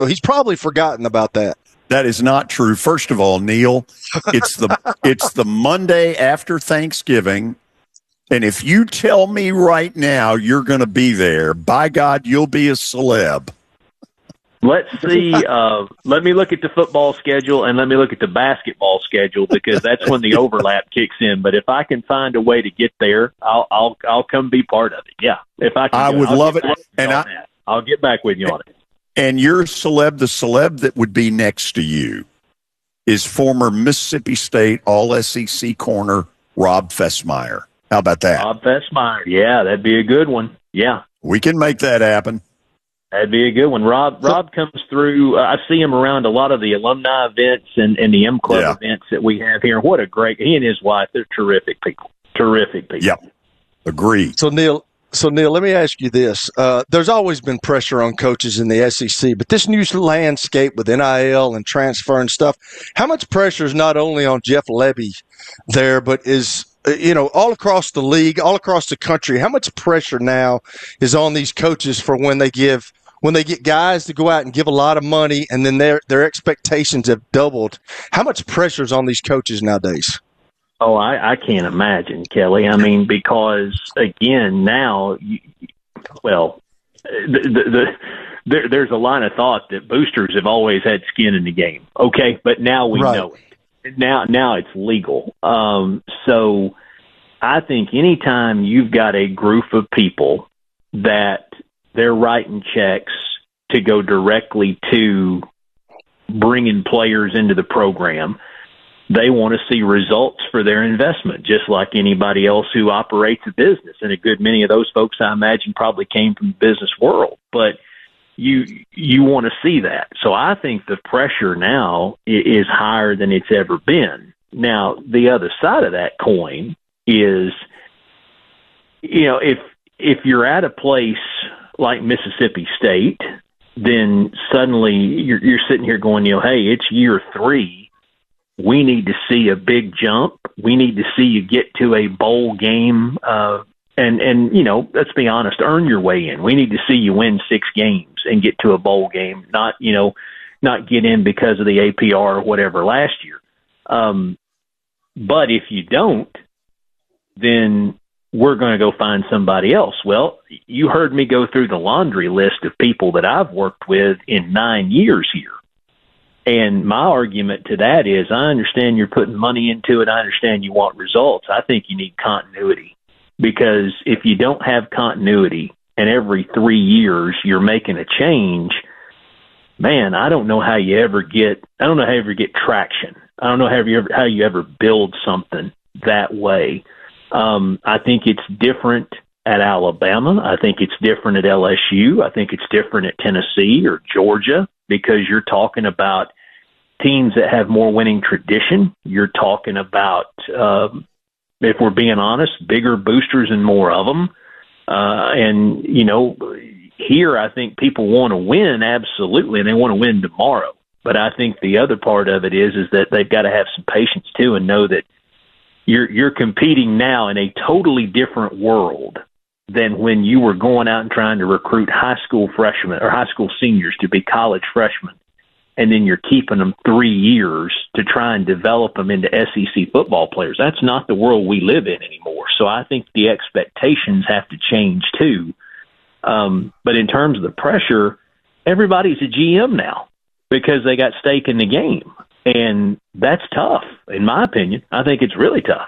So he's probably forgotten about that. That is not true. First of all, Neil, it's the Monday after Thanksgiving. And if you tell me right now you're going to be there, by God, you'll be a celeb. Let's see. Let me look at the football schedule and let me look at the basketball schedule, because that's when the overlap kicks in. But if I can find a way to get there, I'll come be part of it. Yeah, if I can, I would love it. And I'll get back with you on it. And your celeb, the celeb that would be next to you, is former Mississippi State All-SEC corner Rob Fessmeyer. How about that? Rob Fessmeyer. Yeah, that'd be a good one. Yeah. We can make that happen. That'd be a good one. Rob comes through. I see him around a lot of the alumni events and the M Club events that we have here. What a great – he and his wife, they're terrific people. Terrific people. Yep. Agreed. So, Neil, let me ask you this. There's always been pressure on coaches in the SEC, but this new landscape with NIL and transfer and stuff, how much pressure is not only on Jeff Lebby there, but is all across the league, all across the country? How much pressure now is on these coaches for when they get guys to go out and give a lot of money and then their expectations have doubled? How much pressure is on these coaches nowadays? Oh, I can't imagine, Kelly. I mean, because, again, now, there's a line of thought that boosters have always had skin in the game, okay? But now we know it. Now it's legal. So I think anytime you've got a group of people that they're writing checks to go directly to bringing players into the program, they want to see results for their investment, just like anybody else who operates a business. And a good many of those folks, I imagine, probably came from the business world. But you want to see that. So I think the pressure now is higher than it's ever been. Now, the other side of that coin is, if you're at a place like Mississippi State, then suddenly you're sitting here going, hey, it's year 3. We need to see a big jump. We need to see you get to a bowl game, and let's be honest, earn your way in. We need to see you win 6 games and get to a bowl game, not get in because of the APR or whatever last year. But if you don't, then we're going to go find somebody else. Well, you heard me go through the laundry list of people that I've worked with in 9 years here. And my argument to that is, I understand you're putting money into it. I understand you want results. I think you need continuity, because if you don't have continuity and every 3 years you're making a change, man, I don't know how you ever get traction. I don't know how you ever build something that way. I think it's different at Alabama. I think it's different at LSU. I think it's different at Tennessee or Georgia, because you're talking about teams that have more winning tradition. You're talking about, if we're being honest, bigger boosters and more of them. And, here I think people want to win, absolutely, and they want to win tomorrow. But I think the other part of it is that they've got to have some patience, too, and know that you're competing now in a totally different world than when you were going out and trying to recruit high school freshmen or high school seniors to be college freshmen, and then you're keeping them 3 years to try and develop them into SEC football players. That's not the world we live in anymore. So I think the expectations have to change too. But in terms of the pressure, everybody's a GM now because they got stake in the game. And that's tough, in my opinion. I think it's really tough.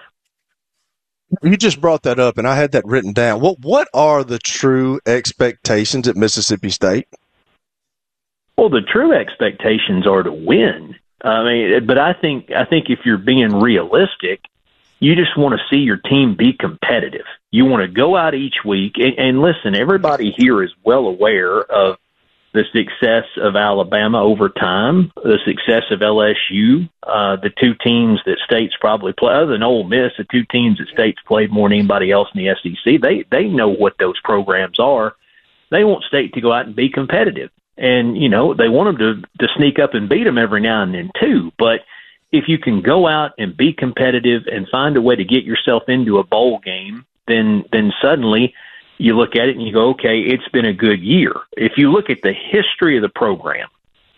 You just brought that up, and I had that written down. What are the true expectations at Mississippi State? Well, the true expectations are to win. But I think if you're being realistic, you just want to see your team be competitive. You want to go out each week, and listen, everybody here is well aware of the success of Alabama over time, the success of LSU, the two teams that State's probably played, other than Ole Miss, the two teams that State's played more than anybody else in the SEC. They know what those programs are. They want State to go out and be competitive. And, they want them to sneak up and beat them every now and then too. But if you can go out and be competitive and find a way to get yourself into a bowl game, then suddenly you look at it and you go, okay, it's been a good year. If you look at the history of the program,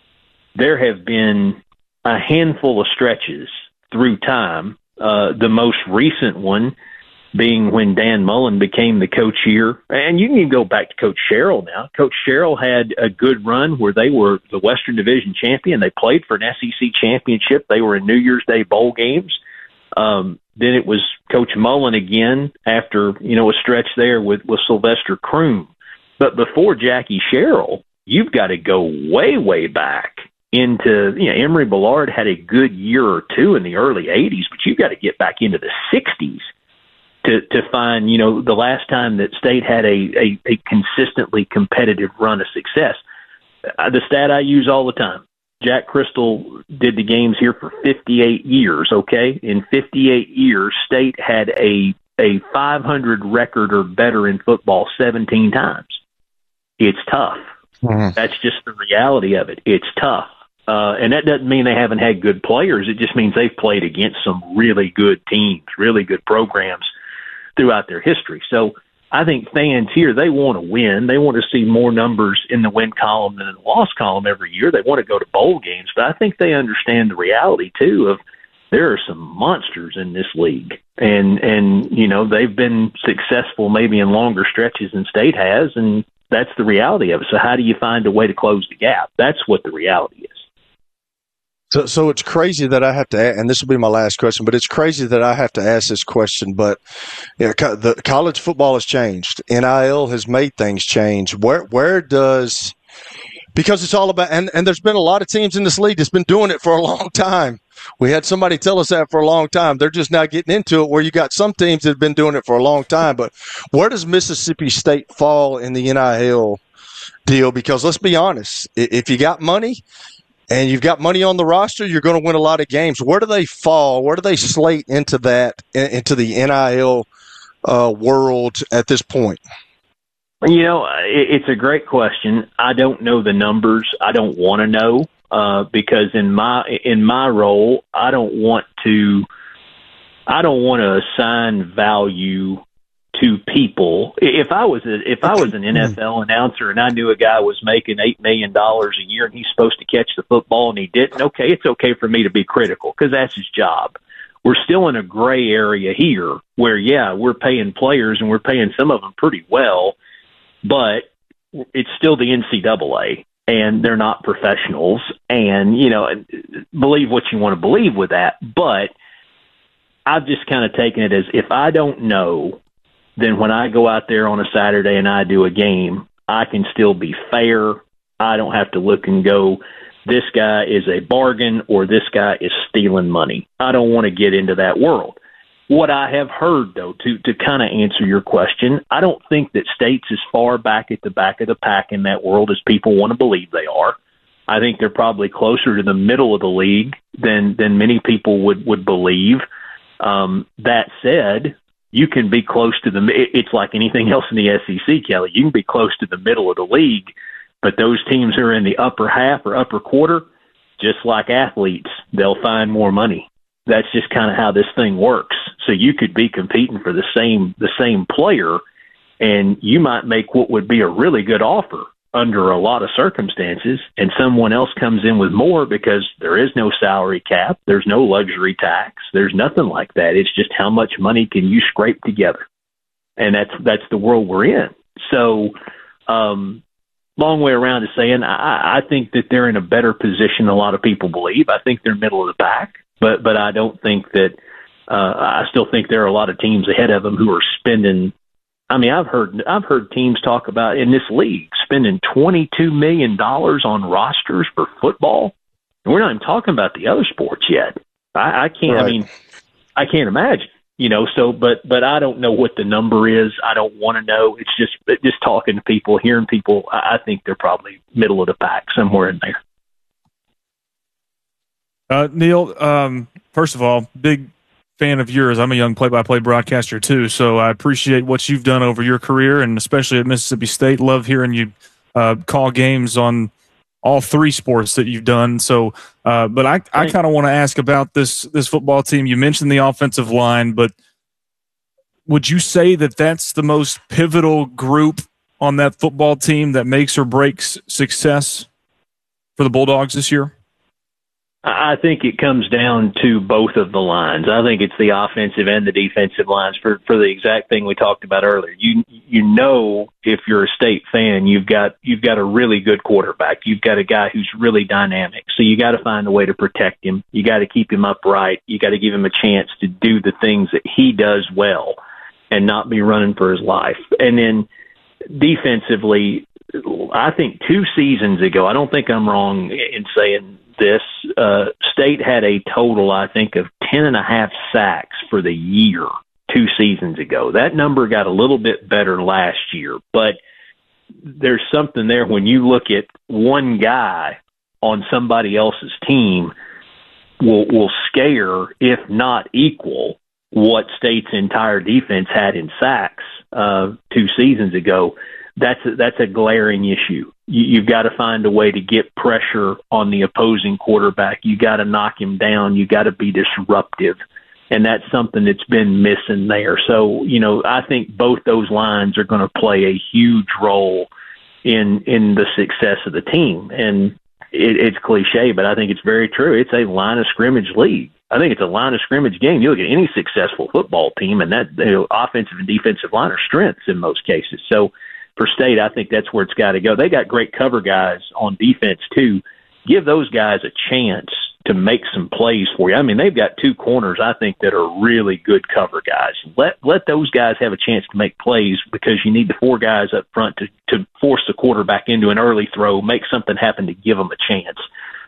there have been a handful of stretches through time. The most recent one being when Dan Mullen became the coach here. And you can go back to Coach Sherrill now. Coach Sherrill had a good run where they were the Western Division champion. They played for an SEC championship. They were in New Year's Day bowl games. Then it was Coach Mullen again after, a stretch there with Sylvester Croom. But before Jackie Sherrill, you've got to go way, way back into, Emory Bellard had a good year or two in the early 80s, but you've got to get back into the 60s to find, the last time that State had a consistently competitive run of success. The stat I use all the time, Jack Crystal did the games here for 58 years, okay? In 58 years, State had a 500 record or better in football 17 times. It's tough. Mm-hmm. That's just the reality of it. It's tough. And that doesn't mean they haven't had good players. It just means they've played against some really good teams, really good programs throughout their history. So I think fans here, they want to win. They want to see more numbers in the win column than in the loss column every year. They want to go to bowl games. But I think they understand the reality, too, of there are some monsters in this league. And they've been successful maybe in longer stretches than State has, and that's the reality of it. So how do you find a way to close the gap? That's what the reality is. So it's crazy that I have to, and this will be my last question, but it's crazy that I have to ask this question. But the college football has changed. NIL has made things change. Where does, because it's all about, and there's been a lot of teams in this league that's been doing it for a long time. We had somebody tell us that for a long time. They're just now getting into it, where you got some teams that have been doing it for a long time. But where does Mississippi State fall in the NIL deal? Because let's be honest, if you got money and you've got money on the roster, you're going to win a lot of games. Where do they fall? Where do they slate into the NIL world at this point? It's a great question. I don't know the numbers. I don't want to know because in my role, I don't want to assign value to people. If I was an NFL announcer and I knew a guy was making $8 million a year and he's supposed to catch the football and he didn't, okay, it's okay for me to be critical because that's his job. We're still in a gray area here where, we're paying players and we're paying some of them pretty well, but it's still the NCAA and they're not professionals. And, believe what you want to believe with that. But I've just kind of taken it as if I don't know, then when I go out there on a Saturday and I do a game, I can still be fair. I don't have to look and go, this guy is a bargain or this guy is stealing money. I don't want to get into that world. What I have heard, though, to kind of answer your question, I don't think that State's as far back at the back of the pack in that world as people want to believe they are. I think they're probably closer to the middle of the league than many people would believe. That said, you can be close to it's like anything else in the SEC, Kelly. You can be close to the middle of the league, but those teams are in the upper half or upper quarter, just like athletes, they'll find more money. That's just kind of how this thing works. So you could be competing for the same player, and you might make what would be a really good offer under a lot of circumstances, and someone else comes in with more because there is no salary cap, there's no luxury tax, there's nothing like that. It's just how much money can you scrape together, and that's the world we're in. So, long way around to saying I think that they're in a better position than a lot of people believe. I think they're middle of the pack, but I don't think that. I still think there are a lot of teams ahead of them who are spending. I mean, I've heard teams talk about in this league spending $22 million on rosters for football. And we're not even talking about the other sports yet. I can't. Right. I mean, I can't imagine. So, but I don't know what the number is. I don't want to know. It's just talking to people, hearing people. I think they're probably middle of the pack, somewhere in there. Neil, first of all, big fan of yours. I'm a young play-by-play broadcaster too, so I appreciate what you've done over your career, and especially at Mississippi State. Love hearing you call games on all three sports that you've done. So, but I kind of want to ask about this football team. You mentioned the offensive line, but would you say that that's the most pivotal group on that football team that makes or breaks success for the Bulldogs this year? I think it comes down to both of the lines. I think it's the offensive and the defensive lines for the exact thing we talked about earlier. You know, if you're a State fan, you've got a really good quarterback. You've got a guy who's really dynamic. So you got to find a way to protect him. You got to keep him upright. You got to give him a chance to do the things that he does well and not be running for his life. And then defensively, I think 2 seasons ago, I don't think I'm wrong in saying this, State had a total, I think, of 10.5 sacks for the year 2 seasons ago. That number got a little bit better last year, but there's something there when you look at one guy on somebody else's team will scare, if not equal, what State's entire defense had in sacks 2 seasons ago. That's a glaring issue. You've got to find a way to get pressure on the opposing quarterback. You got to knock him down. You got to be disruptive, and that's something that's been missing there. So, you know, I think both those lines are going to play a huge role in the success of the team. And it's cliche, but I think it's very true. It's a line of scrimmage league. I think it's a line of scrimmage game. You look at any successful football team, and that offensive and defensive line are strengths in most cases. So, for State, I think that's where it's got to go. They got great cover guys on defense, too. Give those guys a chance to make some plays for you. I mean, they've got 2 corners, I think, that are really good cover guys. Let those guys have a chance to make plays, because you need the 4 guys up front to force the quarterback into an early throw, make something happen to give them a chance.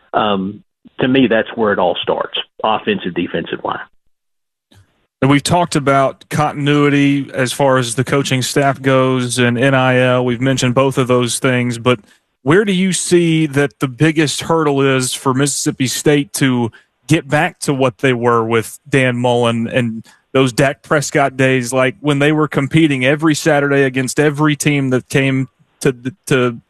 To me, that's where it all starts, offensive, defensive line. And we've talked about continuity as far as the coaching staff goes and NIL. We've mentioned both of those things, but where do you see that the biggest hurdle is for Mississippi State to get back to what they were with Dan Mullen and those Dak Prescott days, like when they were competing every Saturday against every team that came to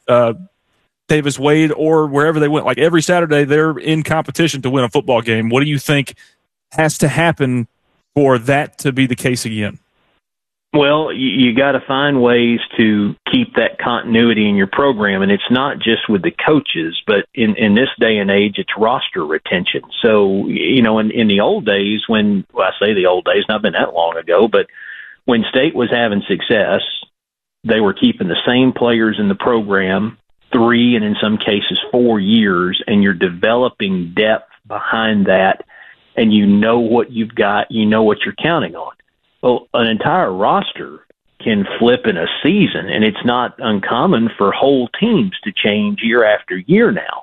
Davis Wade or wherever they went? Like every Saturday, they're in competition to win a football game. What do you think has to happen for that to be the case again? Well, you got to find ways to keep that continuity in your program, and it's not just with the coaches, but in this day and age, it's roster retention. So, you know, in the old days, I say the old days, not been that long ago, but when State was having success, they were keeping the same players in the program 3 and in some cases 4 years, and you're developing depth behind that. And you know what you've got, you know what you're counting on. Well, an entire roster can flip in a season, and it's not uncommon for whole teams to change year after year now.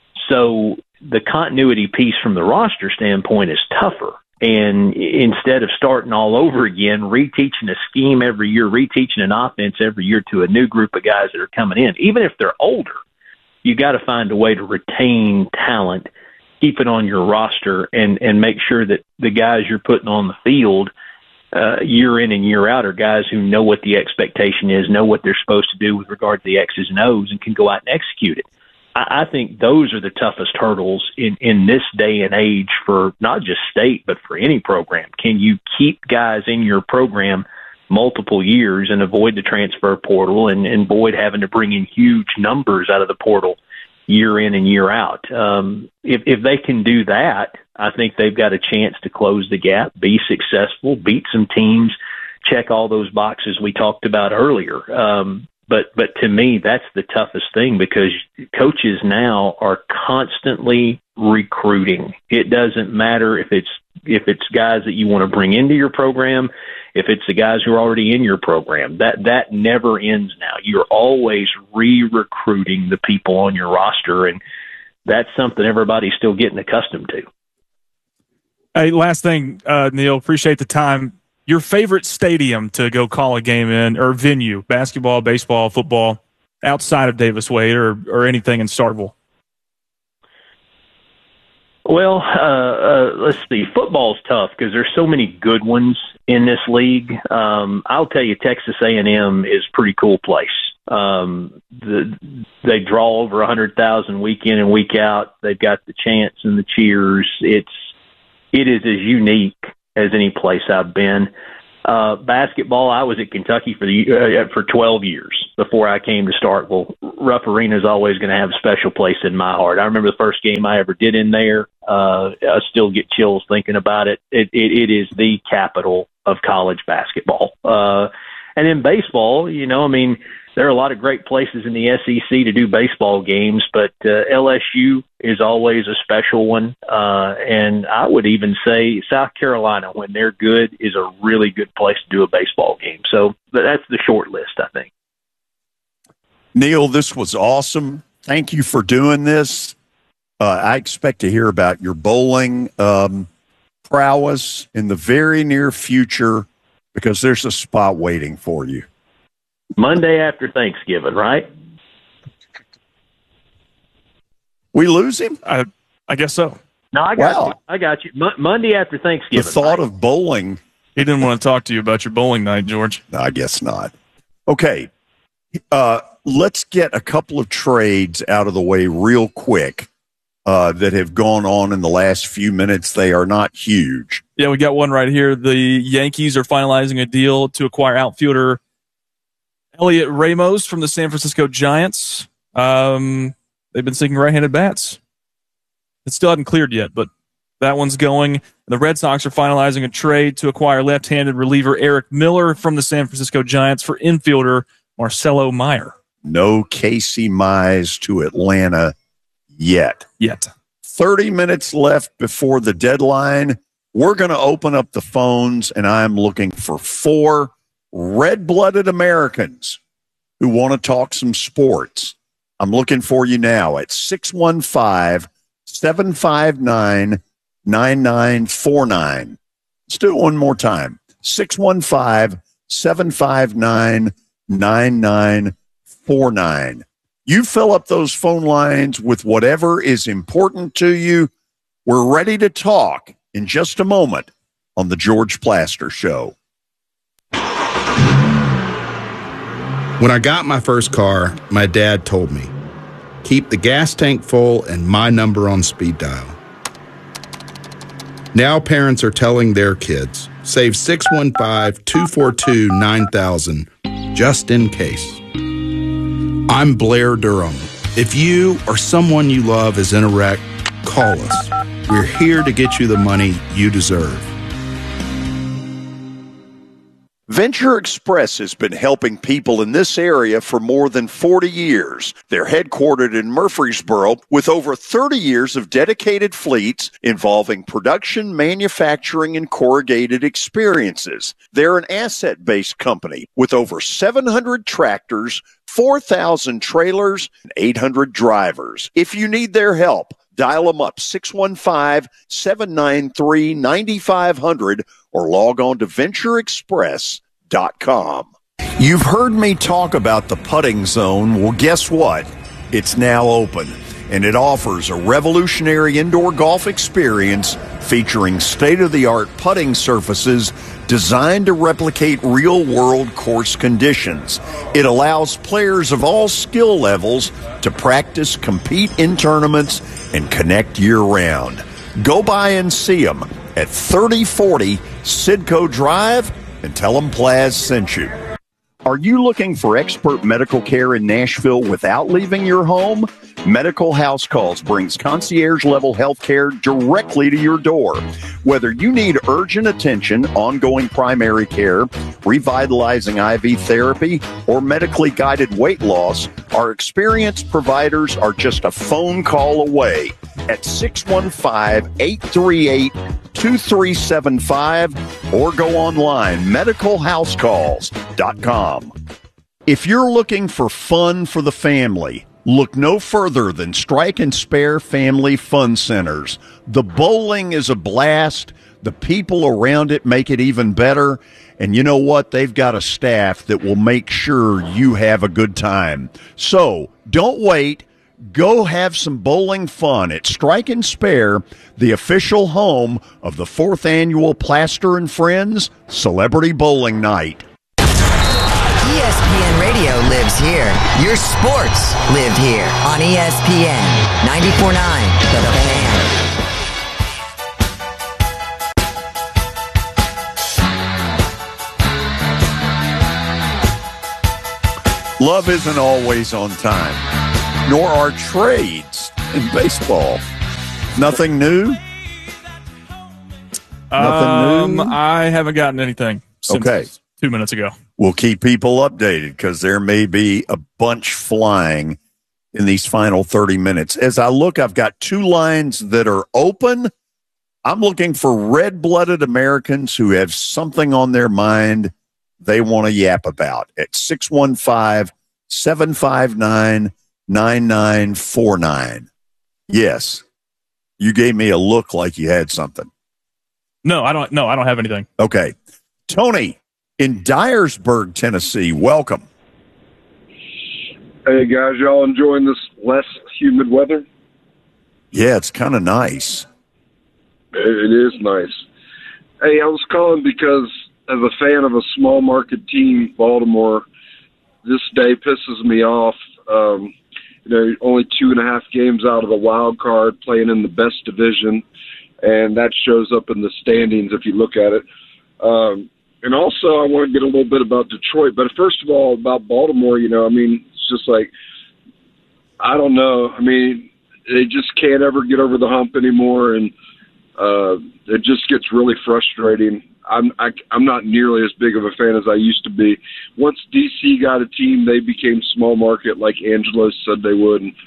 So the continuity piece from the roster standpoint is tougher. And instead of starting all over again, reteaching a scheme every year, reteaching an offense every year to a new group of guys that are coming in, even if they're older, you got to find a way to retain talent, keep it on your roster, and make sure that the guys you're putting on the field year in and year out are guys who know what the expectation is, know what they're supposed to do with regard to the X's and O's, and can go out and execute it. I think those are the toughest hurdles in this day and age for not just State, but for any program. Can you keep guys in your program multiple years and avoid the transfer portal and avoid having to bring in huge numbers out of the portal year in and year out? If they can do that, I think they've got a chance to close the gap, be successful, beat some teams, check all those boxes we talked about earlier. But to me, that's the toughest thing, because coaches now are constantly recruiting. It doesn't matter if it's guys that you want to bring into your program, if it's the guys who are already in your program. That never ends now. You're always re-recruiting the people on your roster, and that's something everybody's still getting accustomed to. Hey, last thing, Neil, appreciate the time. Your favorite stadium to go call a game in, or venue, basketball, baseball, football, outside of Davis Wade or anything in Starkville? Well, let's see. Football's tough because there's so many good ones in this league. I'll tell you, Texas A&M is a pretty cool place. They draw over 100,000 week in and week out. They've got the chants and the cheers. It is as unique as any place I've been. Basketball, I was at Kentucky for 12 years before I came to Starkville. Rupp Arena is always going to have a special place in my heart. I remember the first game I ever did in there. I still get chills thinking about it. It is the capital of college basketball. And in baseball, there are a lot of great places in the SEC to do baseball games, but LSU is always a special one. And I would even say South Carolina, when they're good, is a really good place to do a baseball game. So that's the short list, I think. Neil, this was awesome. Thank you for doing this. I expect to hear about your bowling prowess in the very near future because there's a spot waiting for you. Monday after Thanksgiving, right? We lose him? I guess so. No, I got you. Monday after Thanksgiving. The thought of bowling. He didn't want to talk to you about your bowling night, George. No, I guess not. Okay. Let's get a couple of trades out of the way real quick that have gone on in the last few minutes. They are not huge. Yeah, we got one right here. The Yankees are finalizing a deal to acquire outfielder Elliot Ramos from the San Francisco Giants. They've been seeking right-handed bats. It still hasn't cleared yet, but that one's going. The Red Sox are finalizing a trade to acquire left-handed reliever Eric Miller from the San Francisco Giants for infielder Marcelo Meyer. No Casey Mize to Atlanta yet. 30 minutes left before the deadline. We're going to open up the phones, and I'm looking for 4 red-blooded Americans who want to talk some sports. I'm looking for you now at 615-759-9949. Let's do it one more time. 615-759-9949. You fill up those phone lines with whatever is important to you. We're ready to talk in just a moment on the George Plaster Show. When I got my first car, my dad told me, keep the gas tank full and my number on speed dial. Now parents are telling their kids, save 615-242-9000 just in case. I'm Blair Durham. If you or someone you love is in a wreck, call us. We're here to get you the money you deserve. Venture Express has been helping people in this area for more than 40 years. They're headquartered in Murfreesboro with over 30 years of dedicated fleets involving production, manufacturing, and corrugated experiences. They're an asset-based company with over 700 tractors, 4,000 trailers, and 800 drivers. If you need their help, dial them up 615-793-9500 or log on to ventureexpress.com. You've heard me talk about the Putting Zone. Well, guess what? It's now open, and it offers a revolutionary indoor golf experience featuring state-of-the-art putting surfaces designed to replicate real-world course conditions. It allows players of all skill levels to practice, compete in tournaments, and connect year-round. Go by and see them at 3040 Sidco Drive and tell them Plaz sent you. Are you looking for expert medical care in Nashville without leaving your home? Medical House Calls brings concierge-level health care directly to your door. Whether you need urgent attention, ongoing primary care, revitalizing IV therapy, or medically guided weight loss, our experienced providers are just a phone call away at 615-838-2375 or go online, medicalhousecalls.com. If you're looking for fun for the family, look no further than Strike and Spare Family Fun Centers. The bowling is a blast. The people around it make it even better. And you know what? They've got a staff that will make sure you have a good time. So don't wait. Go have some bowling fun at Strike and Spare, the official home of the 4th annual Plaster and Friends Celebrity Bowling Night. ESPN Radio lives here. Your sports live here on ESPN 94.9 The Fan. Love isn't always on time, nor are trades in baseball. Nothing new? Nothing new? I haven't gotten anything since 2 minutes ago. We'll keep people updated because there may be a bunch flying in these final 30 minutes. As I look, I've got 2 lines that are open. I'm looking for red-blooded Americans who have something on their mind they want to yap about at 615-759-9949. Yes. You gave me a look like you had something. No, I don't have anything. Okay. Tony in Dyersburg, Tennessee, welcome. Hey, guys, y'all enjoying this less humid weather? Yeah, it's kind of nice. It is nice. Hey, I was calling because as a fan of a small market team, Baltimore, this day pisses me off. Only 2.5 games out of the wild card, playing in the best division, and that shows up in the standings if you look at it. And also, I want to get a little bit about Detroit, but first of all, about Baltimore, it's just like, I don't know. They just can't ever get over the hump anymore, and it just gets really frustrating. I'm not nearly as big of a fan as I used to be. Once DC got a team, they became small market like Angelo said they would. And,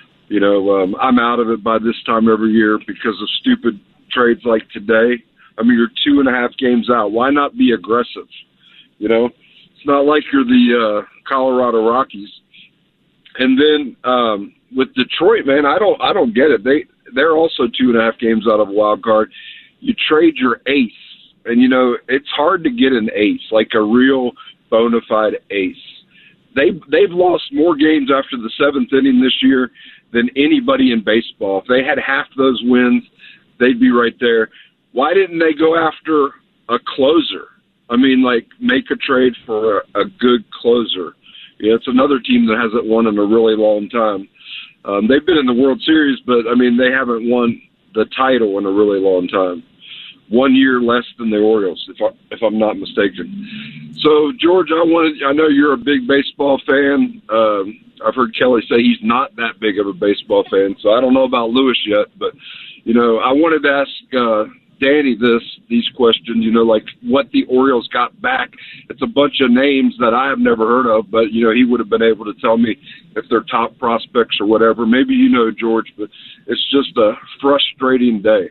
I'm out of it by this time every year because of stupid trades like today. You're 2.5 games out. Why not be aggressive? It's not like you're the Colorado Rockies. And then with Detroit, man, I don't get it. They're also 2.5 games out of a wild card. You trade your ace. And, it's hard to get an ace, like a real bona fide ace. They've lost more games after the 7th inning this year than anybody in baseball. If they had half those wins, they'd be right there. Why didn't they go after a closer? Make a trade for a good closer. It's another team that hasn't won in a really long time. They've been in the World Series, but, they haven't won the title in a really long time. 1 year less than the Orioles, if I'm not mistaken. So, George, I know you're a big baseball fan. I've heard Kelly say he's not that big of a baseball fan, so I don't know about Lewis yet. But, I wanted to ask Danny these questions, like what the Orioles got back. It's a bunch of names that I have never heard of, but, he would have been able to tell me if they're top prospects or whatever. Maybe George, but it's just a frustrating day.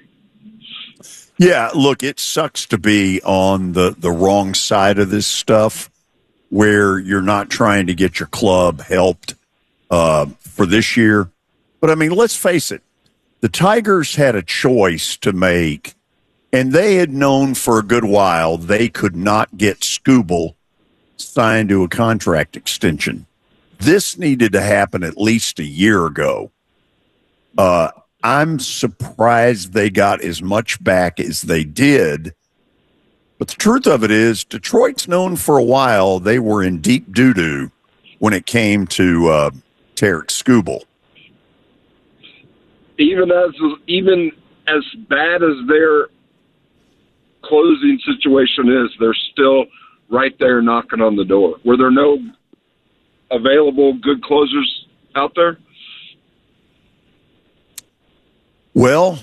Yeah, look, it sucks to be on the wrong side of this stuff where you're not trying to get your club helped for this year. But, let's face it. The Tigers had a choice to make, and they had known for a good while they could not get Skubal signed to a contract extension. This needed to happen at least a year ago. I'm surprised they got as much back as they did. But the truth of it is, Detroit's known for a while they were in deep doo-doo when it came to Tarik Skubal. Even as bad as their closing situation is, they're still right there knocking on the door. Were there no available good closers out there? Well,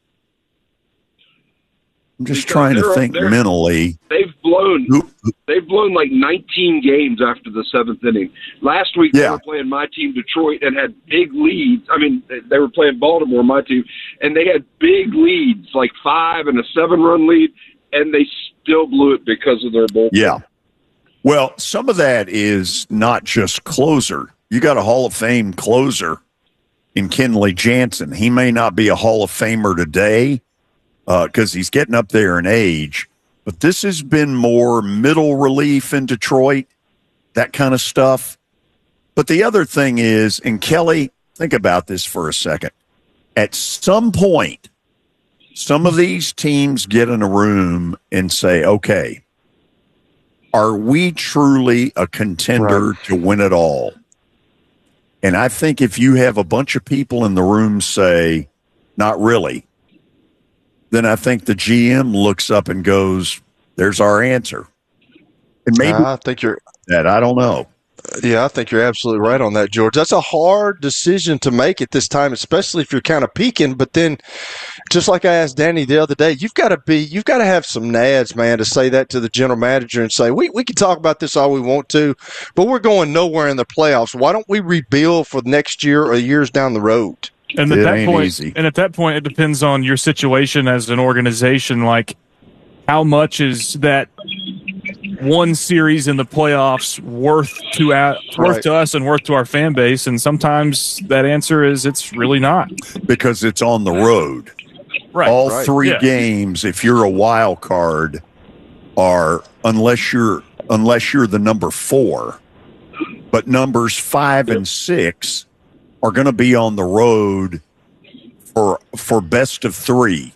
I'm just trying to think mentally. They've blown like 19 games after the 7th inning. Last week they were playing my team, Detroit, and had big leads. They were playing Baltimore, my team, and they had big leads, like 5 and a 7-run lead, and they still blew it because of their bullpen. Yeah. Well, some of that is not just closer. You got a Hall of Fame closer in Kenley Jansen. He may not be a Hall of Famer today because he's getting up there in age, but this has been more middle relief in Detroit, that kind of stuff. But the other thing is, and Kelly, think about this for a second. At some point, some of these teams get in a room and say, okay, are we truly a contender to win it all? And I think if you have a bunch of people in the room say, not really, then I think the GM looks up and goes, there's our answer. And maybe I think you're that. I don't know. Yeah, I think you're absolutely right on that, George. That's a hard decision to make at this time, especially if you're kind of peaking. But then, just like I asked Danny the other day, you've got to have some nads, man, to say that to the general manager and say, we can talk about this all we want to, but we're going nowhere in the playoffs. Why don't we rebuild for next year or years down the road? And at that point, it depends on your situation as an organization. Like, how much is that one series in the playoffs worth to us and worth to our fan base? And sometimes that answer is it's really not, because it's on the road. Right. All three games, if you're a wild card, are unless you're the number 4, but numbers 5 and 6 are going to be on the road for best of 3.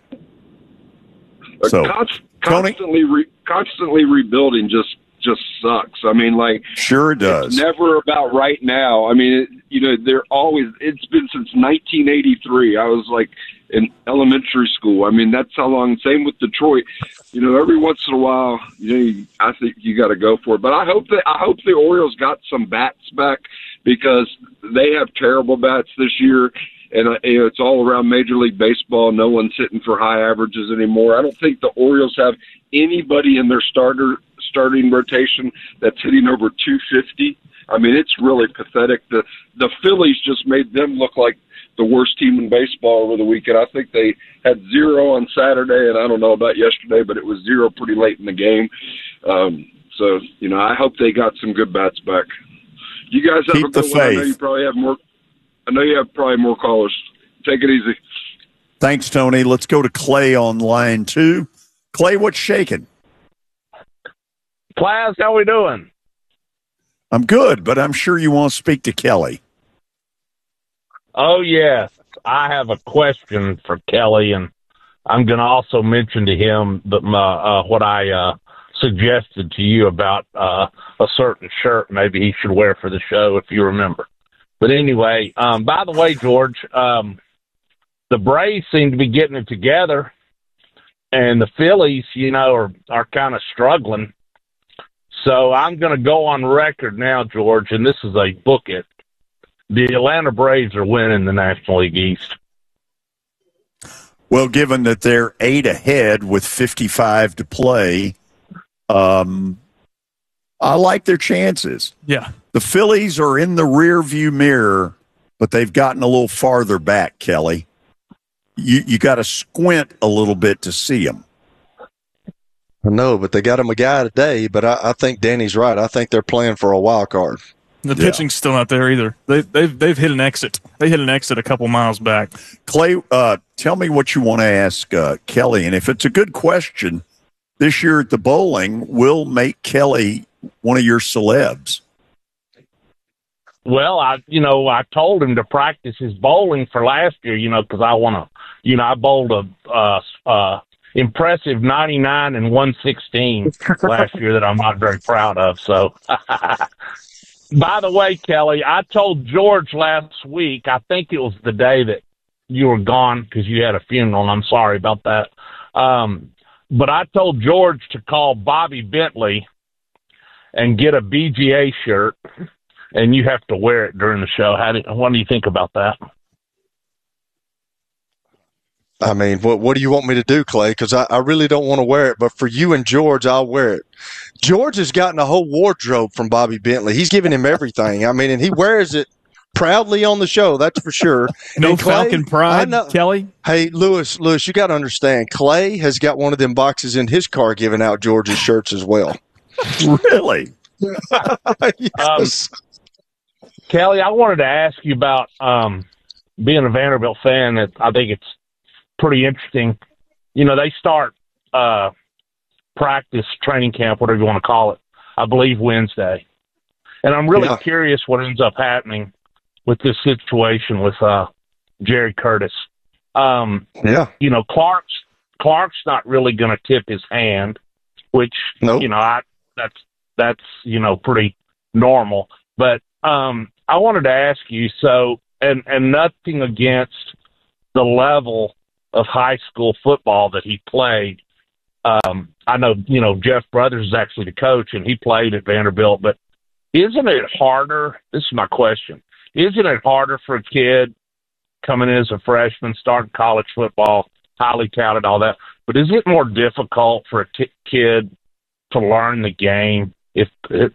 So constantly rebuilding just sucks. I mean, like, sure it does. It's never about right now. I mean, they're always. It's been since 1983. I was like in elementary school. I mean, that's how long. Same with Detroit. Every once in a while, I think you got to go for it. But I hope the Orioles got some bats back, because they have terrible bats this year. And it's all around Major League Baseball. No one's hitting for high averages anymore. I don't think the Orioles have anybody in their starting rotation that's hitting over 250. I mean, it's really pathetic. The Phillies just made them look like the worst team in baseball over the weekend. I think they had 0 on Saturday, and I don't know about yesterday, but it was 0 pretty late in the game. So, I hope they got some good bats back. You guys have Keep a good the one. faith. I know you have probably more callers. Take it easy. Thanks, Tony. Let's go to Clay on line 2. Clay, what's shaking? Class, how we doing? I'm good, but I'm sure you want to speak to Kelly. Oh, yes. I have a question for Kelly, and I'm going to also mention to him that what I suggested to you about a certain shirt maybe he should wear for the show, if you remember. But anyway, by the way, George, the Braves seem to be getting it together, and the Phillies, are kind of struggling. So I'm going to go on record now, George, and this is a book it. The Atlanta Braves are winning the National League East. Well, given that they're 8 ahead with 55 to play, I like their chances. Yeah. The Phillies are in the rear view mirror, but they've gotten a little farther back, Kelly. You got to squint a little bit to see them. I know, but they got him a guy today, but I think Danny's right. I think they're playing for a wild card. The pitching's still not there either. They've hit an exit. They hit an exit a couple miles back. Clay, tell me what you want to ask Kelly, and if it's a good question, this year at the bowling, we'll make Kelly one of your celebs. Well, I told him to practice his bowling for last year, because I want to, I bowled a impressive 99 and 116 last year that I'm not very proud of. So, by the way, Kelly, I told George last week, I think it was the day that you were gone because you had a funeral, and I'm sorry about that. But I told George to call Bobby Bentley and get a BGA shirt, and you have to wear it during the show. What do you think about that? I mean, what do you want me to do, Clay? Because I really don't want to wear it, but for you and George, I'll wear it. George has gotten a whole wardrobe from Bobby Bentley. He's giving him everything. I mean, and he wears it proudly on the show, that's for sure. No Clay, Falcon pride, Kelly? Hey, Lewis, you got to understand, Clay has got one of them boxes in his car giving out George's shirts as well. Really? Yes. Kelly, I wanted to ask you about being a Vanderbilt fan. I think it's pretty interesting. They start practice, training camp, whatever you want to call it, I believe Wednesday. And I'm really curious what ends up happening with this situation with Jerry Curtis. Clark's not really going to tip his hand, which, nope. That's pretty normal. But I wanted to ask you, and nothing against the level of high school football that he played. I know, Jeff Brothers is actually the coach, and he played at Vanderbilt, but, isn't it harder? This is my question. Isn't it harder for a kid coming in as a freshman, starting college football, highly touted, all that? But is it more difficult for a kid to learn the game if the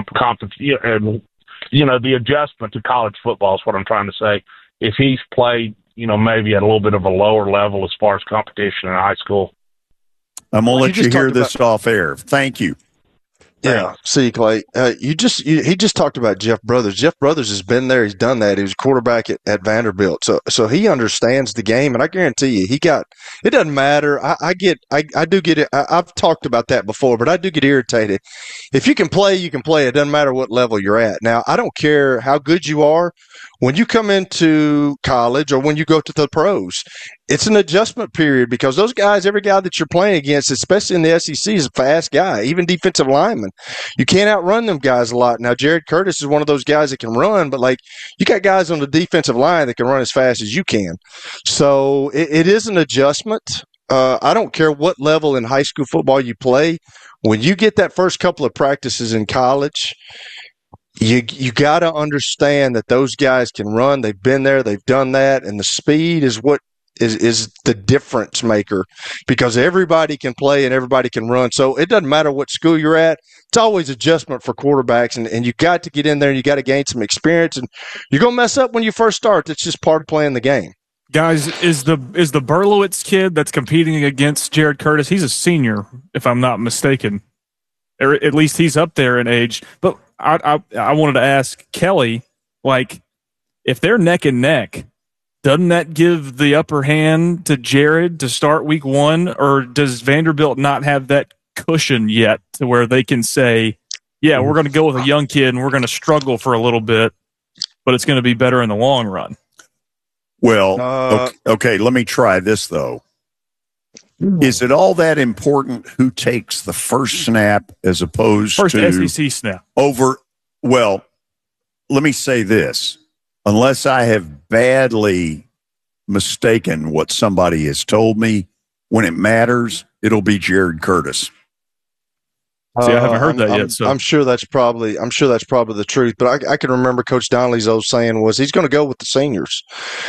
the adjustment to college football is what I'm trying to say? If he's played, maybe at a little bit of a lower level as far as competition in high school. I'm going to let you hear this off air. Thank you. Yeah. See, Clay, he just talked about Jeff Brothers. Jeff Brothers has been there. He's done that. He was quarterback at Vanderbilt. So he understands the game. And I guarantee you, it doesn't matter. I do get it. I've talked about that before, but I do get irritated. If you can play, you can play. It doesn't matter what level you're at. Now, I don't care how good you are. When you come into college or when you go to the pros, it's an adjustment period because those guys, every guy that you're playing against, especially in the SEC, is a fast guy, even defensive linemen. You can't outrun them guys a lot. Now, Jared Curtis is one of those guys that can run, but you got guys on the defensive line that can run as fast as you can. So it is an adjustment. I don't care what level in high school football you play. When you get that first couple of practices in college, you got to understand that those guys can run. They've been there. They've done that. And the speed is what is the difference maker because everybody can play and everybody can run. So it doesn't matter what school you're at. It's always adjustment for quarterbacks. And you got to get in there and you got to gain some experience. And you're going to mess up when you first start. That's just part of playing the game. Guys, is the Berlowitz kid that's competing against Jared Curtis, he's a senior, if I'm not mistaken. Or at least he's up there in age. But I wanted to ask Kelly, if they're neck and neck, doesn't that give the upper hand to Jared to start week 1? Or does Vanderbilt not have that cushion yet to where they can say, yeah, we're going to go with a young kid and we're going to struggle for a little bit, but it's going to be better in the long run? Well, okay, let me try this, though. Is it all that important who takes the first snap as opposed to first SEC snap? Well, let me say this. Unless I have badly mistaken what somebody has told me, when it matters, it'll be Jared Curtis. See, I haven't heard that yet. So I'm sure that's probably the truth. But I can remember Coach Donnelly's old saying was he's going to go with the seniors,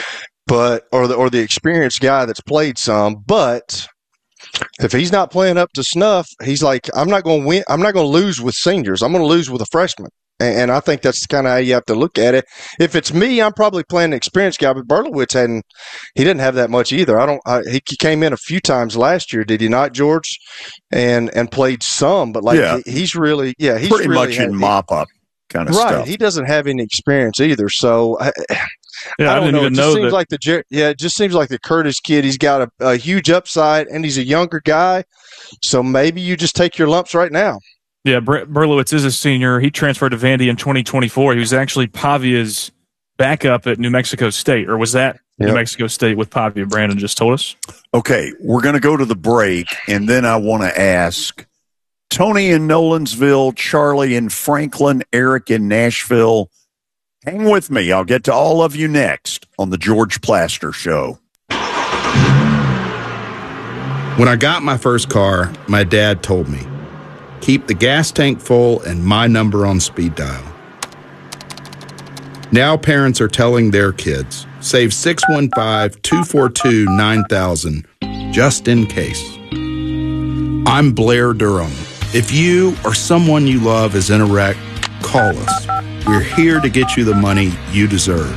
or the experienced guy that's played some. But if he's not playing up to snuff, he's like, I'm not going to win. I'm not going to lose with seniors. I'm going to lose with a freshman. And I think that's kind of how you have to look at it. If it's me, I'm probably playing an experienced guy, but Berlowitz he didn't have that much either. He came in a few times last year, did he not, George? And played some, but he's really, he's pretty really much in mop up kind of right. stuff. He doesn't have any experience either. So I don't know. Even know that. It just seems like the Curtis kid, he's got a huge upside and he's a younger guy. So maybe you just take your lumps right now. Yeah, Berlowitz is a senior. He transferred to Vandy in 2024. He was actually Pavia's backup at New Mexico State, or was that New Mexico State with Pavia? Brandon just told us. Okay, we're going to go to the break, and then I want to ask Tony in Nolensville, Charlie in Franklin, Eric in Nashville. Hang with me. I'll get to all of you next on the George Plaster Show. When I got my first car, my dad told me, keep the gas tank full and my number on speed dial. Now parents are telling their kids, save 615-242-9000 just in case. I'm Blair Durham. If you or someone you love is in a wreck, call us. We're here to get you the money you deserve.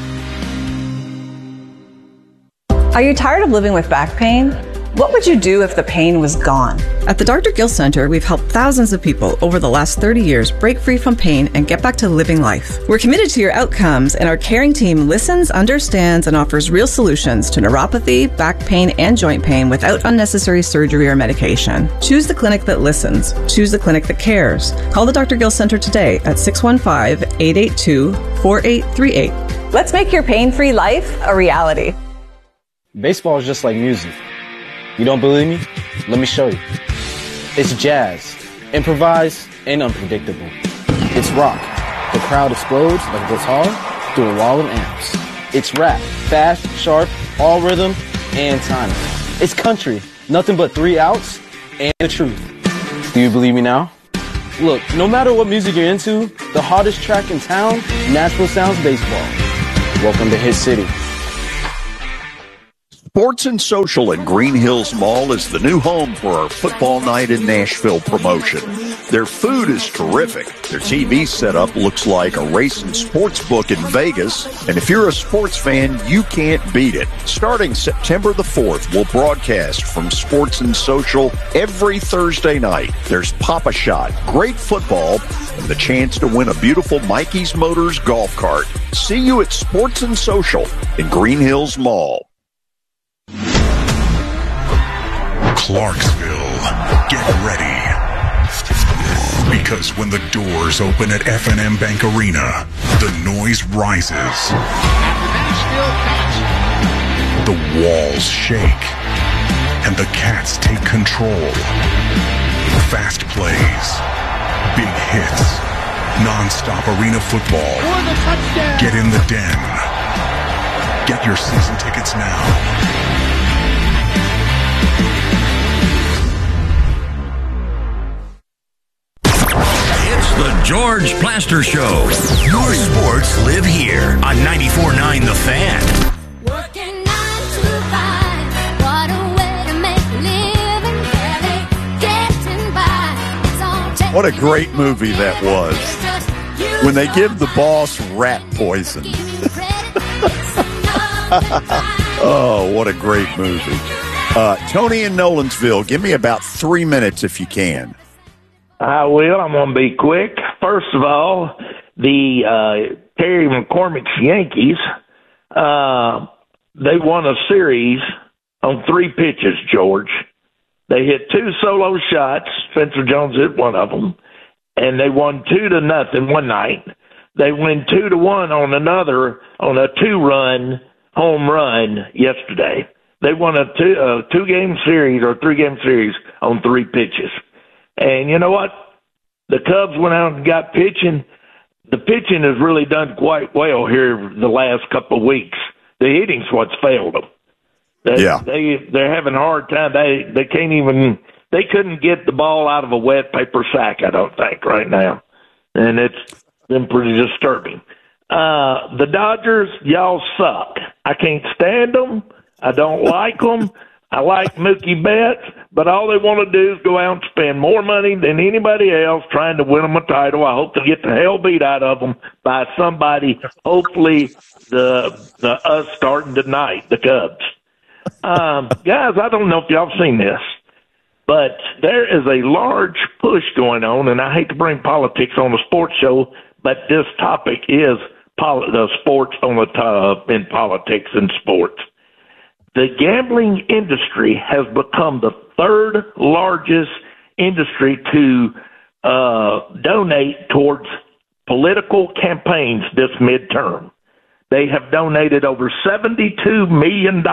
Are you tired of living with back pain? What would you do if the pain was gone? At the Dr. Gill Center, we've helped thousands of people over the last 30 years break free from pain and get back to living life. We're committed to your outcomes, and our caring team listens, understands, and offers real solutions to neuropathy, back pain, and joint pain without unnecessary surgery or medication. Choose the clinic that listens. Choose the clinic that cares. Call the Dr. Gill Center today at 615-882-4838. Let's make your pain-free life a reality. Baseball is just like music. You don't believe me? Let me show you. It's jazz, improvised, and unpredictable. It's rock. The crowd explodes like a guitar through a wall of amps. It's rap, fast, sharp, all rhythm, and timing. It's country, nothing but 3 outs and the truth. Do you believe me now? Look, no matter what music you're into, the hottest track in town, Nashville Sounds Baseball. Welcome to Hit City. Sports and Social in Green Hills Mall is the new home for our Football Night in Nashville promotion. Their food is terrific. Their TV setup looks like a racing sports book in Vegas. And if you're a sports fan, you can't beat it. Starting September the 4th, we'll broadcast from Sports and Social every Thursday night. There's Pop-A-Shot, great football, and the chance to win a beautiful Mikey's Motors golf cart. See you at Sports and Social in Green Hills Mall. Clarksville, get ready. Because when the doors open at F&M Bank Arena, the noise rises. The walls shake. And the Cats take control. Fast plays. Big hits. Non-stop arena football. Get in the den. Get your season tickets now. The George Plaster Show. Your sports live here on 94.9 The Fan. Working 9 to 5. What a way to make a living. Barely getting by. What a great movie that was. When they give the boss rat poison. Oh, what a great movie. Tony in Nolensville, give me about 3 minutes if you can. I will. I'm going to be quick. First of all, the Terry McCormick's Yankees, they won a series on 3 pitches, George. They hit 2 solo shots. Spencer Jones hit one of them. And they won 2-0 one night. They win 2-1 on a 2-run home run yesterday. They won a 2-game series or 3-game series on 3 pitches. And you know what? The Cubs went out and got pitching. The pitching has really done quite well here the last couple of weeks. The hitting's what's failed them. They're having a hard time. They couldn't get the ball out of a wet paper sack, I don't think, right now. And it's been pretty disturbing. The Dodgers, y'all suck. I can't stand them. I don't like them. I like Mookie Betts, but all they want to do is go out and spend more money than anybody else trying to win them a title. I hope to get the hell beat out of them by somebody, hopefully us starting tonight, the Cubs. Guys, I don't know if y'all have seen this, but there is a large push going on, and I hate to bring politics on a sports show, but this topic is the sports on the top in politics and sports. The gambling industry has become the 3rd largest industry to donate towards political campaigns this midterm. They have donated over $72 million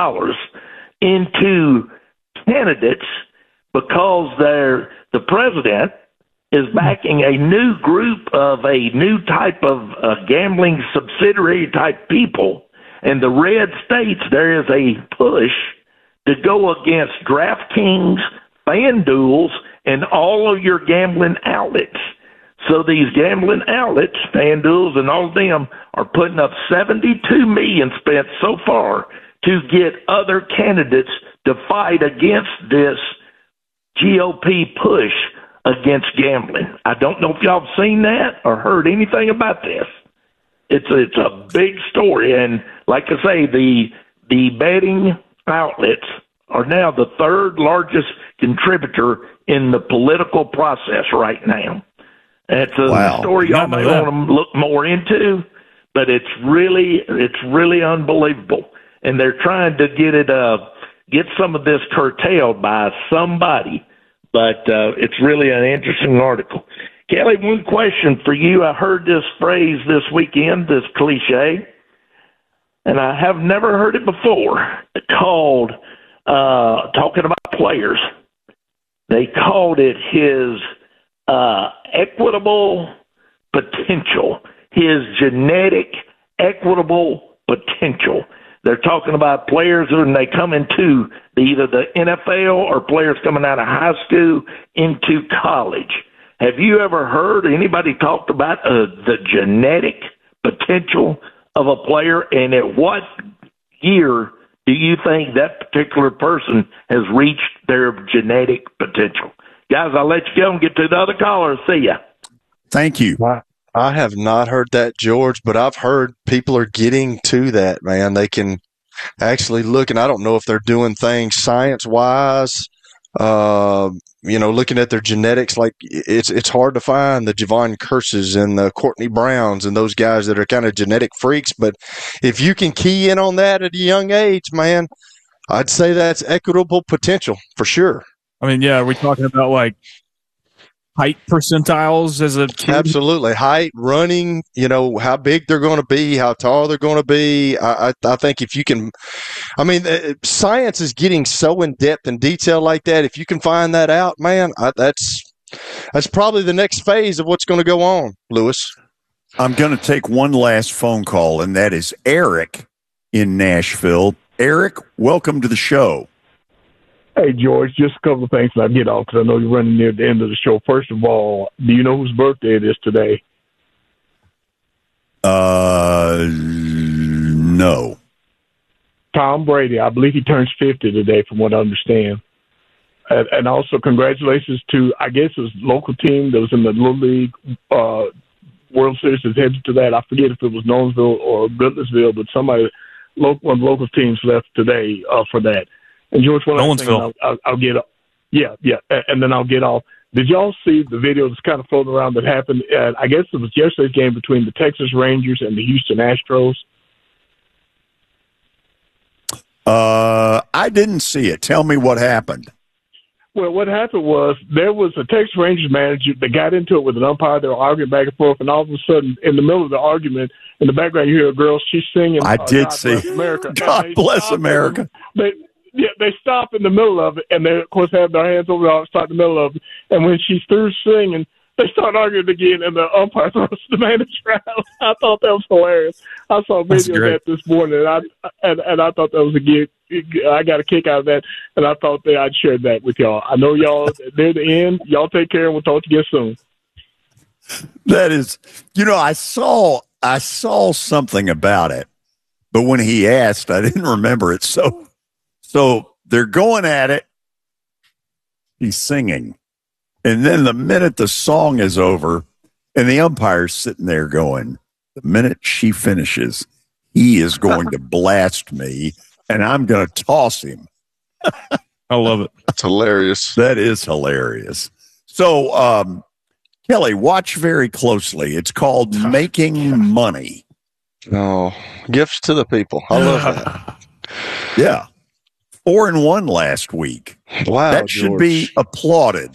into candidates because the president is backing a new group of a new type of gambling subsidiary type people. In the red states, there is a push to go against DraftKings, FanDuel, and all of your gambling outlets. So these gambling outlets, FanDuel and all of them, are putting up $72 million spent so far to get other candidates to fight against this GOP push against gambling. I don't know if y'all have seen that or heard anything about this. It's a big story, and like I say, the betting outlets are now the 3rd largest contributor in the political process right now. It's a story y'all may want to look more into, but it's really unbelievable, and they're trying to get some of this curtailed by somebody, but it's really an interesting article. Kelly, one question for you. I heard this phrase this weekend, this cliche, and I have never heard it before, called, talking about players, they called it his equitable potential, his genetic equitable potential. They're talking about players when they come into either the NFL or players coming out of high school into college. Have you ever heard anybody talk about the genetic potential of a player, and at what year do you think that particular person has reached their genetic potential? Guys, I'll let you go and get to the other caller. See ya. Thank you. I have not heard that, George, but I've heard people are getting to that, man. They can actually look, and I don't know if they're doing things science-wise, looking at their genetics. Like it's hard to find the Javon Curses and the Courtney Browns and those guys that are kind of genetic freaks. But if you can key in on that at a young age, man, I'd say that's equitable potential for sure. I mean, yeah, are we talking about like height percentiles as a kid? Absolutely. Height, running, how big they're going to be, how tall they're going to be. I think if you can, science is getting so in depth and detail like that. If you can find that out, man, that's probably the next phase of what's going to go on, Lewis. I'm going to take one last phone call, and that is Eric in Nashville. Eric, welcome to the show. Hey, George, just a couple of things and I'll get off because I know you're running near the end of the show. First of all, do you know whose birthday it is today? No. Tom Brady. I believe he turns 50 today, from what I understand. And also congratulations to, I guess it was a local team that was in the Little League World Series is headed to that. I forget if it was Nolensville or Goodlettsville, but one of the local teams left today for that. And George, one other thing I'll get off. Yeah, and then I'll get off. Did y'all see the video that's kind of floating around that happened at, I guess it was yesterday's game between the Texas Rangers and the Houston Astros? I didn't see it. Tell me what happened. Well, what happened was there was a Texas Rangers manager that got into it with an umpire. They were arguing back and forth, and all of a sudden, in the middle of the argument, in the background, you hear a girl. She's singing. I did God see. Bless America. God bless America. They stop in the middle of it, and they, of course, have their hands over the start in the middle of it. And when she's through singing, they start arguing again, and the umpire throws the manager out. I thought that was hilarious. I saw a video of that this morning, and I thought that was a gig. I got a kick out of that, and I thought that I'd share that with y'all. I know y'all, they're the end. Y'all take care, and we'll talk to you soon. That is, I saw something about it, but when he asked, I didn't remember it. So they're going at it. He's singing. And then the minute the song is over and the umpire's sitting there going, the minute she finishes, he is going to blast me and I'm going to toss him. I love it. That's hilarious. That is hilarious. So, Kelly, watch very closely. It's called Making Money. Oh, gifts to the people. I love that. Yeah. 4-1 last week. Wow. That should be applauded.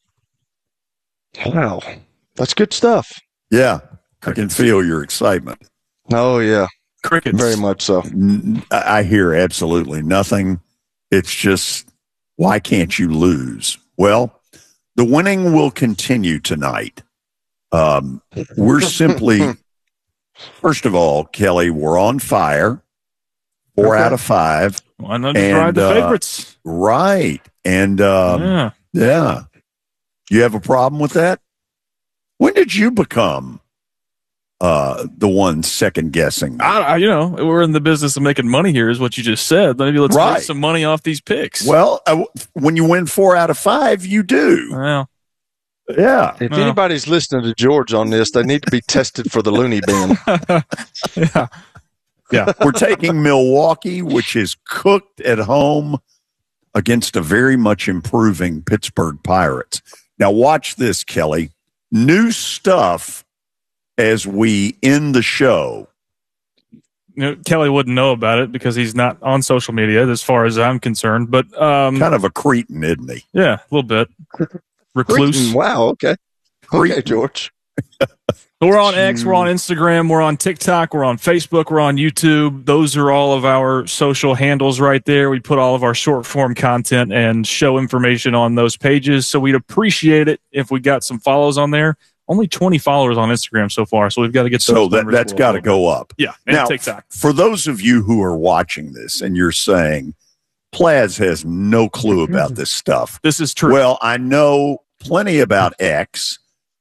Wow. That's good stuff. Yeah. I can feel your excitement. Oh, yeah. Crickets. Very much so. I hear absolutely nothing. It's just, why can't you lose? Well, the winning will continue tonight. We're simply, first of all, Kelly, we're on fire. 4 out of 5. Why not just ride the favorites? Right. And, yeah. You have a problem with that? When did you become the one second guessing? We're in the business of making money here, is what you just said. Maybe let's make some money off these picks. Well, when you win 4 out of 5, you do. Well, yeah. If anybody's listening to George on this, they need to be tested for the loony bin. Yeah. Yeah. We're taking Milwaukee, which is cooked at home against a very much improving Pittsburgh Pirates. Now, watch this, Kelly. New stuff as we end the show. Kelly wouldn't know about it because he's not on social media as far as I'm concerned. But kind of a cretin, isn't he? Yeah, a little bit. Recluse. Cretin, wow, okay. Okay, George. We're on X, we're on Instagram, we're on TikTok, we're on Facebook, we're on YouTube. Those are all of our social handles right there. We put all of our short form content and show information on those pages. So we'd appreciate it if we got some follows on there. Only 20 followers on Instagram so far, so we've got to get those. So that's got to go up. Yeah, and now, TikTok. For those of you who are watching this and you're saying, Plaz has no clue about this stuff. This is true. Well, I know plenty about X.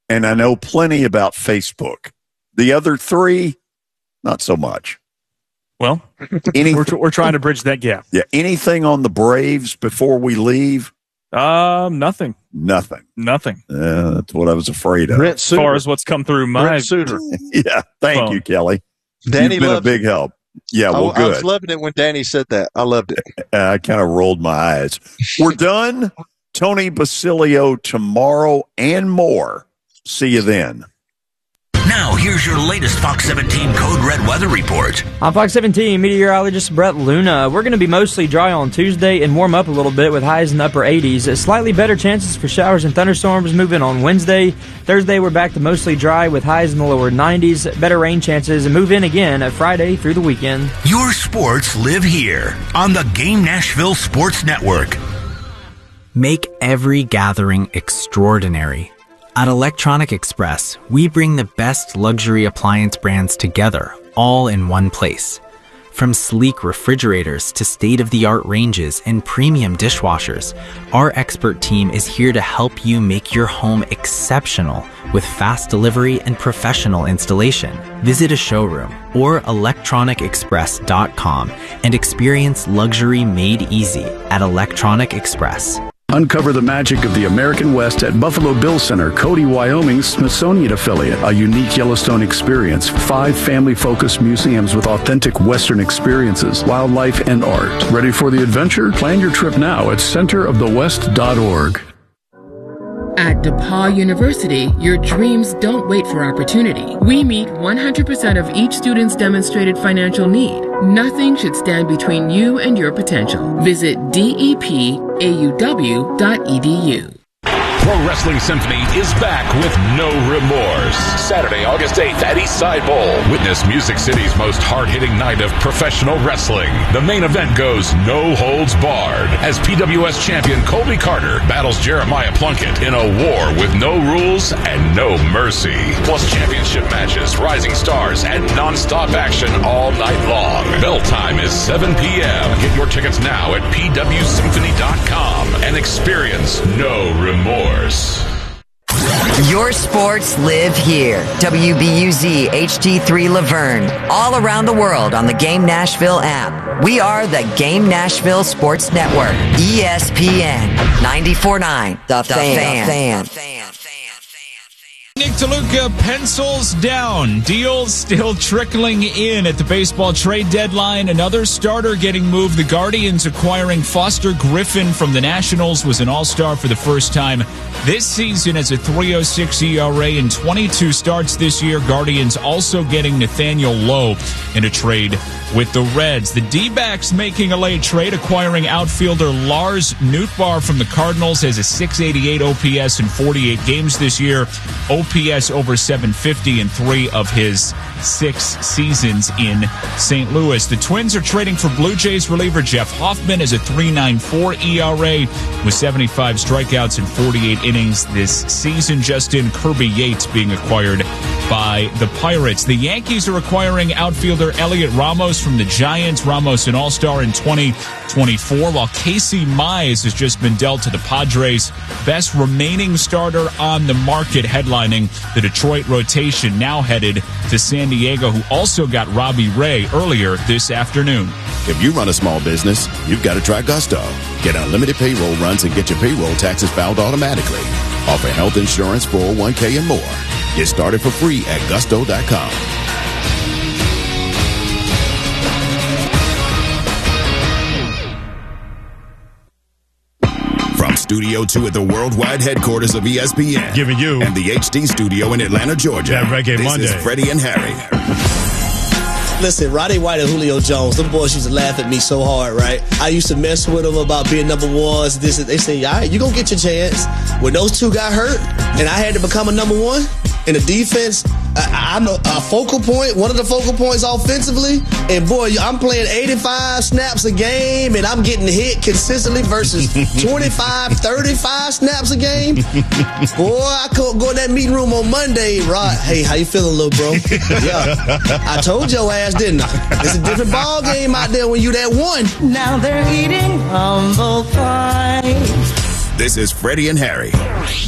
and I know plenty about Facebook. The other three, not so much. Well, we're trying to bridge that gap. Yeah. Anything on the Braves before we leave? Nothing. Nothing. That's what I was afraid of. As far as what's come through my yeah. Thank you, Kelly. Danny You've been a big help. Yeah, well, good. I was loving it when Danny said that. I loved it. I kind of rolled my eyes. We're done. Tony Basilio tomorrow and more. See you then. Now, here's your latest Fox 17 Code Red weather report. I'm Fox 17 meteorologist Brett Luna. We're going to be mostly dry on Tuesday and warm up a little bit with highs in the upper 80s. Slightly better chances for showers and thunderstorms moving on Wednesday. Thursday, we're back to mostly dry with highs in the lower 90s. Better rain chances and move in again at Friday through the weekend. Your sports live here on the Game Nashville Sports Network. Make every gathering extraordinary. At Electronic Express, we bring the best luxury appliance brands together, all in one place. From sleek refrigerators to state-of-the-art ranges and premium dishwashers, our expert team is here to help you make your home exceptional with fast delivery and professional installation. Visit a showroom or electronicexpress.com and experience luxury made easy at Electronic Express. Uncover the magic of the American West at Buffalo Bill Center, Cody, Wyoming's Smithsonian affiliate. A unique Yellowstone experience. 5 family-focused museums with authentic Western experiences, wildlife, and art. Ready for the adventure? Plan your trip now at centerofthewest.org. At DePaul University, your dreams don't wait for opportunity. We meet 100% of each student's demonstrated financial need. Nothing should stand between you and your potential. Visit depauw.edu. Pro Wrestling Symphony is back with No Remorse. Saturday, August 8th at Eastside Bowl. Witness Music City's most hard-hitting night of professional wrestling. The main event goes no holds barred as PWS champion Colby Carter battles Jeremiah Plunkett in a war with no rules and no mercy. Plus championship matches, rising stars, and non-stop action all night long. Bell time is 7 p.m. Get your tickets now at pwsymphony.com and experience No Remorse. Your sports live here. WBUZ HD3 Laverne. All around the world on the Game Nashville app. We are the Game Nashville Sports Network. ESPN 94.9. The Fan. Nick DeLuca pencils down. Deals still trickling in at the baseball trade deadline. Another starter getting moved. The Guardians acquiring Foster Griffin from the Nationals was an all-star for the first time this season as a 3.06 ERA in 22 starts this year. Guardians also getting Nathaniel Lowe in a trade with the Reds. The D-backs making a late trade, acquiring outfielder Lars Nootbaar from the Cardinals, has a .688 OPS in 48 games this year. OPS over 750 in 3 of his 6 seasons in St. Louis. The Twins are trading for Blue Jays reliever Jeff Hoffman as a .394 ERA with 75 strikeouts in 48 innings this season. Just in, Kirby Yates being acquired by the Pirates. The Yankees are acquiring outfielder Elliot Ramos from the Giants. Ramos an all-star in 2024, while Casey Mize has just been dealt to the Padres. Best remaining starter on the market, headlining the Detroit rotation, now headed to San Diego, who also got Robbie Ray earlier this afternoon. If you run a small business, you've got to try Gusto. Get unlimited payroll runs and get your payroll taxes filed automatically. Offer health insurance, 401k, and more. Get started for free at gusto.com. From Studio 2 at the worldwide headquarters of ESPN. Giving you. And the HD studio in Atlanta, Georgia. That Reggae this Monday. Is Freddie and Harry. Listen, Roddy White and Julio Jones, them boys used to laugh at me so hard, right? I used to mess with them about being number ones. They say, all right, you gonna get your chance. When those two got hurt and I had to become a number one in the defense, I'm a focal point, one of the focal points offensively. And boy, I'm playing 85 snaps a game and I'm getting hit consistently versus 25, 35 snaps a game. Boy, I couldn't go in that meeting room on Monday. Rod, hey, how you feeling, little bro? Yeah, I told your ass, didn't I? It's a different ball game out there when you that one. Now they're eating humble pie. This is Freddie and Harry.